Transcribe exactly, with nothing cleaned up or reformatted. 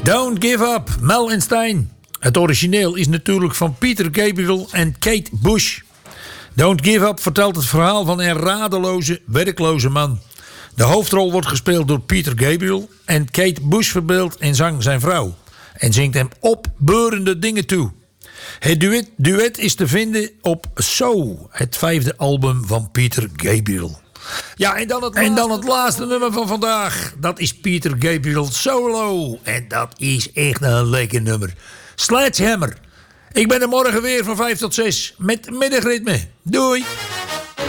Don't Give Up, Mel en Stein. Het origineel is natuurlijk van Peter Gabriel en Kate Bush. Don't Give Up vertelt het verhaal van een radeloze, werkloze man. De hoofdrol wordt gespeeld door Peter Gabriel en Kate Bush verbeeldt en zang zijn vrouw. En zingt hem opbeurende dingen toe. Het duet, duet is te vinden op So, het vijfde album van Peter Gabriel. Ja, en dan, het en dan het laatste nummer van vandaag. Dat is Peter Gabriel Solo. En dat is echt een lekker nummer. Sledgehammer. Ik ben er morgen weer van vijf tot zes met middagritme. Doei.